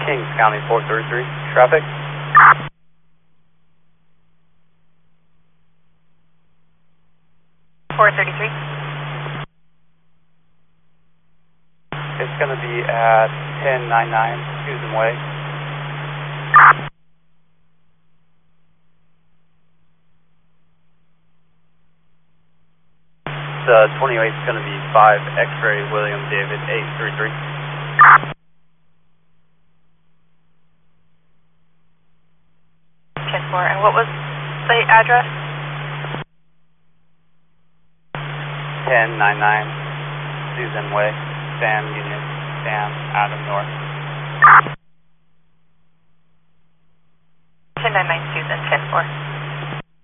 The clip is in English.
Kings County 433, traffic. It's going to be at 1099 Susan Way. The 28 is going to be 5 X-ray William David 833. And what was the address? 1099 Susan Way, Sam Union, Sam Adam North. 1099 Susan 104.